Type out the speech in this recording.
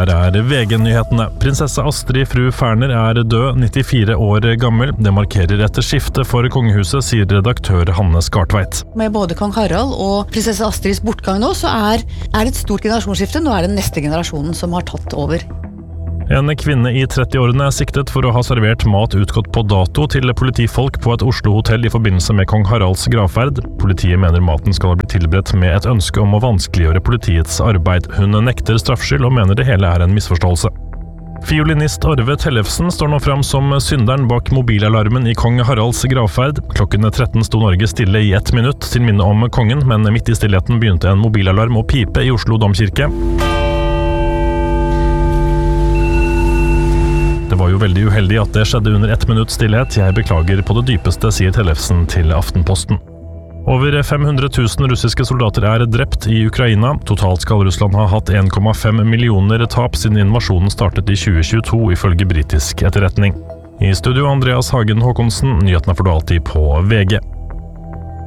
her VG-nyhetene. Prinsesse Astrid fru Ferner død, 94 år gammel. Det markerer et skifte for kongehuset, sier redaktør Hanne Skartveit. Med både kong Harald og prinsesse Astrids bortgang nå, så det et stort generasjonsskifte. Nå det den neste generasjonen som har tatt over. En kvinne i 30-årene siktet for å ha servert mat utgått på dato til politifolk på et Oslo-hotell i forbindelse med kong Haralds gravferd. Politiet mener maten skal ha blitt tilberedt med et ønske om å vanskeliggjøre politiets arbeid. Hun nekter straffskyld og mener det hele en misforståelse. Fiolinist Arve Tellefsen står nå fram som synderen bak mobilalarmen i kong Haralds gravferd. Klokken 13 sto Norge stille i 1 minutt til minne om kongen, men midt i stillheten begynte en mobilalarm å pipe i Oslo domkirke. Det var jo veldig uheldig at det skjedde under 1 minutts stillhet. Jeg beklager på det dypeste, sier Tellefsen til Aftenposten. Over 500 000 russiske soldater drept i Ukraina. Totalt skal Russland ha hatt 1,5 millioner tap siden invasjonen startet i 2022, ifølge britisk etterretning. I studio Andreas Hagen Håkonsen, nyhetene får du alltid på VG.